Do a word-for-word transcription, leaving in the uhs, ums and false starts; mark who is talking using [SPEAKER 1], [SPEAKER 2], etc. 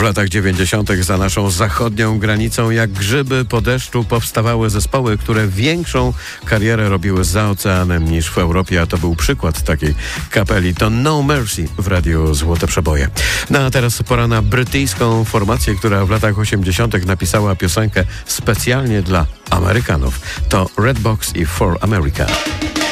[SPEAKER 1] latach dziewięćdziesiątych za naszą zachodnią granicą jak grzyby po deszczu powstawały zespoły, które większą karierę robiły za oceanem niż w Europie, a to był przykład takiej kapeli. To No Mercy w radiu Złote Przeboje. No a teraz pora na brytyjską formację, która w latach osiemdziesiątych napisała piosenkę specjalnie dla Amerykanów. To Redbox i For America.